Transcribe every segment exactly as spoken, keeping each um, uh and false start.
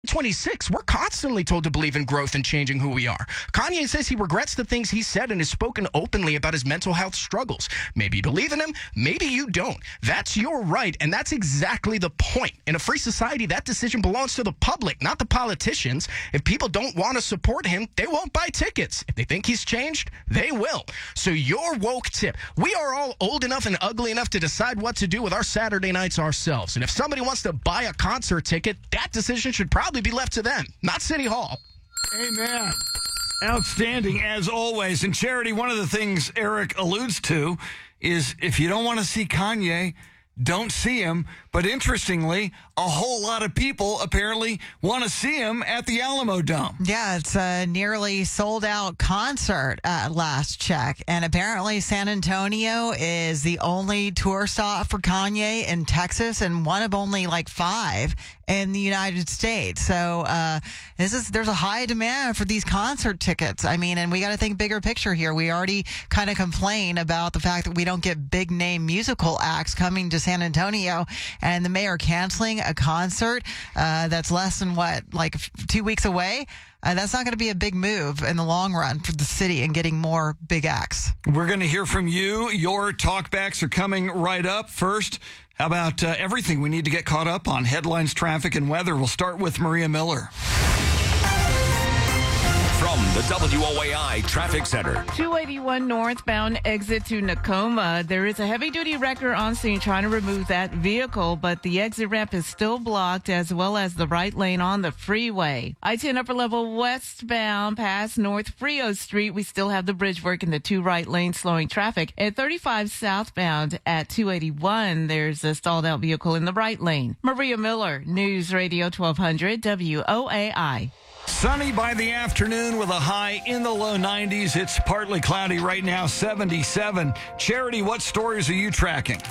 twenty-six, we're constantly told to believe in growth and changing who we are. Kanye says he regrets the things he said and has spoken openly about his mental health struggles. Maybe you believe in him, maybe you don't. That's your right, and that's exactly the point. In a free society, that decision belongs to the public, not the politicians. If people don't want to support him, they won't buy tickets. If they think he's changed, they will. So your woke tip. We are all old enough and ugly enough to decide what to do with our Saturday nights ourselves. And if somebody wants to buy a concert ticket, that decision should probably be left to them, not City Hall. Amen. Outstanding, as always. And Charity, one of the things Eric alludes to is if you don't want to see Kanye, don't see him. But interestingly, a whole lot of people apparently want to see him at the Alamo Dome. Yeah, it's a nearly sold out concert at last check. And apparently San Antonio is the only tour stop for Kanye in Texas and one of only like five in the United States. So uh, this is there's a high demand for these concert tickets. I mean, and we got to think bigger picture here. We already kind of complain about the fact that we don't get big name musical acts coming to San Antonio, and the mayor canceling a concert uh, that's less than what, like two weeks away. Uh, that's not going to be a big move in the long run for the city and getting more big acts. We're going to hear from you. Your talkbacks are coming right up. First, how about uh, everything we need to get caught up on? Headlines, traffic, and weather. We'll start with Maria Miller. From the W O A I Traffic Center. two eighty-one northbound exit to Nakoma. There is a heavy-duty wrecker on scene trying to remove that vehicle, but the exit ramp is still blocked, as well as the right lane on the freeway. I ten upper level westbound past North Frio Street. We still have the bridge work in the two right lanes slowing traffic. At thirty-five southbound at two eighty-one, there's a stalled out vehicle in the right lane. Maria Miller, News Radio twelve hundred W O A I. Sunny by the afternoon with a high in the low nineties. It's partly cloudy right now, seventy-seven. Charity, what stories are you tracking?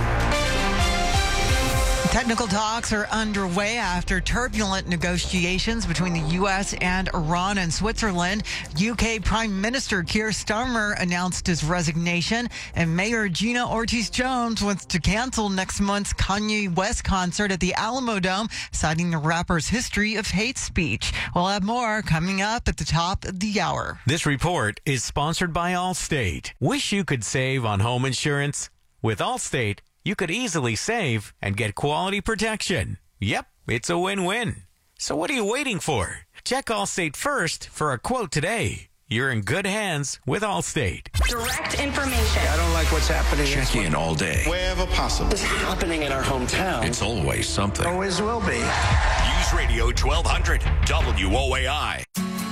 Technical talks are underway after turbulent negotiations between the U S and Iran and Switzerland. U K Prime Minister Keir Starmer announced his resignation, and Mayor Gina Ortiz-Jones wants to cancel next month's Kanye West concert at the Alamo Dome, citing the rapper's history of hate speech. We'll have more coming up at the top of the hour. This report is sponsored by Allstate. Wish you could save on home insurance? With Allstate, you could easily save and get quality protection. Yep, it's a win-win. So what are you waiting for? Check Allstate first for a quote today. You're in good hands with Allstate. Direct information. I don't like what's happening. Check in all day. Wherever possible. What's happening in our hometown? It's always something. Always will be. News Radio twelve hundred W O A I.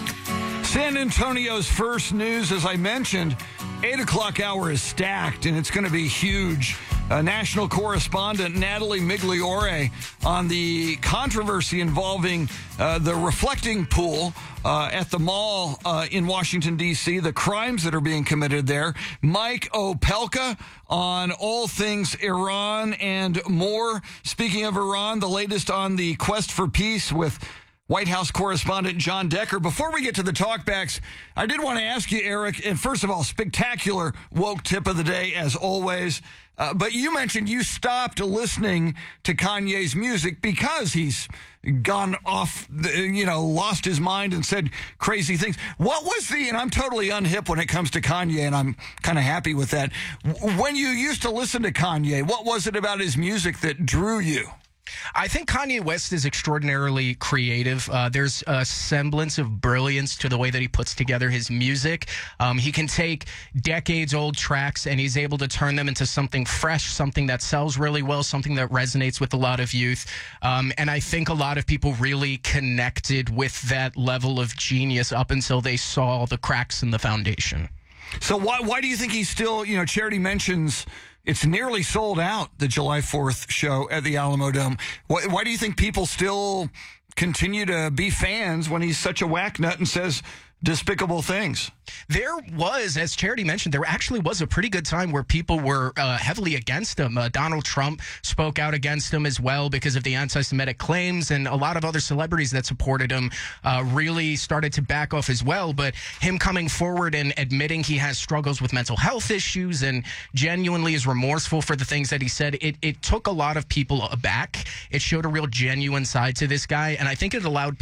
San Antonio's first news, as I mentioned, eight o'clock hour is stacked, and it's going to be huge. Uh, national correspondent Natalie Migliore on the controversy involving uh, the reflecting pool uh, at the mall uh, in Washington, D C, the crimes that are being committed there. Mike Opelka on all things Iran and more. Speaking of Iran, the latest on the quest for peace with White House correspondent John Decker. Before we get to the talkbacks, I did want to ask you, Eric, and first of all, spectacular woke tip of the day, as always. Uh, but you mentioned you stopped listening to Kanye's music because he's gone off, the, you know, lost his mind and said crazy things. What was the, and I'm totally unhip when it comes to Kanye, and I'm kind of happy with that. When you used to listen to Kanye, what was it about his music that drew you? I think Kanye West is extraordinarily creative. Uh, there's a semblance of brilliance to the way that he puts together his music. Um, he can take decades-old tracks and he's able to turn them into something fresh, something that sells really well, something that resonates with a lot of youth. Um, and I think a lot of people really connected with that level of genius up until they saw the cracks in the foundation. So why why do you think he's still, you know, Charity mentions it's nearly sold out, the July fourth show at the Alamo Dome. Why, why do you think people still continue to be fans when he's such a whack nut and says despicable things. There was, as Charity mentioned, there actually was a pretty good time where people were uh, heavily against him. Uh, Donald Trump spoke out against him as well because of the anti-Semitic claims, and a lot of other celebrities that supported him uh, really started to back off as well. But him coming forward and admitting he has struggles with mental health issues and genuinely is remorseful for the things that he said, it, it took a lot of people aback. It showed a real genuine side to this guy, and I think it allowed people